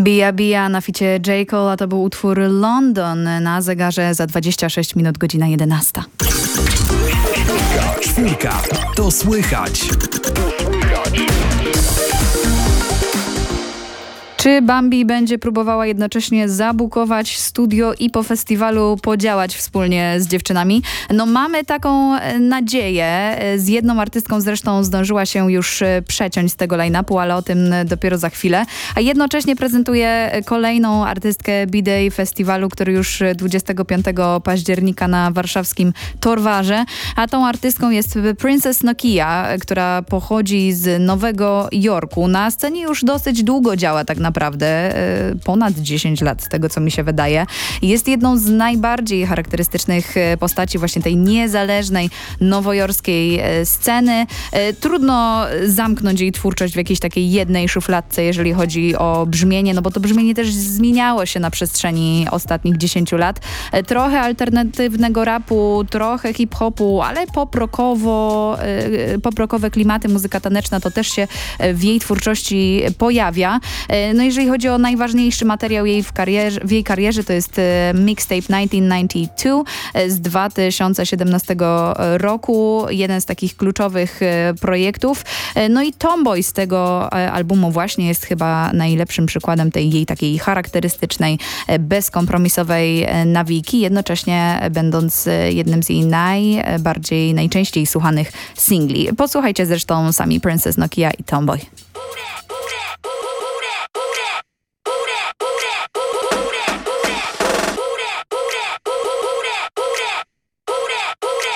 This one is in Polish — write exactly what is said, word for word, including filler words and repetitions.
Bia Bia na ficie J. Cole, a to był utwór London. Na zegarze za dwadzieścia sześć minut, godzina jedenasta. Czwórka. To słychać. Czy Bambi będzie próbowała jednocześnie zabukować studio i po festiwalu podziałać wspólnie z dziewczynami? No mamy taką nadzieję. Z jedną artystką zresztą zdążyła się już przeciąć z tego line-upu, ale o tym dopiero za chwilę. A jednocześnie prezentuje kolejną artystkę B-Day festiwalu, który już dwudziestego piątego października na warszawskim Torwarze. A tą artystką jest Princess Nokia, która pochodzi z Nowego Jorku. Na scenie już dosyć długo działa tak naprawdę. Naprawdę ponad dziesięć lat, z tego co mi się wydaje. Jest jedną z najbardziej charakterystycznych postaci właśnie tej niezależnej, nowojorskiej sceny. Trudno zamknąć jej twórczość w jakiejś takiej jednej szufladce, jeżeli chodzi o brzmienie, no bo to brzmienie też zmieniało się na przestrzeni ostatnich dziesięciu lat. Trochę alternatywnego rapu, trochę hip-hopu, ale pop-rockowo, pop-rockowe klimaty, muzyka taneczna to też się w jej twórczości pojawia. No jeżeli chodzi o najważniejszy materiał jej w, karierze, w jej karierze, to jest mixtape tysiąc dziewięćset dziewięćdziesiąty drugi z dwa tysiące siedemnastego roku. Jeden z takich kluczowych projektów. No i Tomboy z tego albumu właśnie jest chyba najlepszym przykładem tej jej takiej charakterystycznej, bezkompromisowej nawiki, jednocześnie będąc jednym z jej najbardziej, najczęściej słuchanych singli. Posłuchajcie zresztą sami Princess Nokia i Tomboy.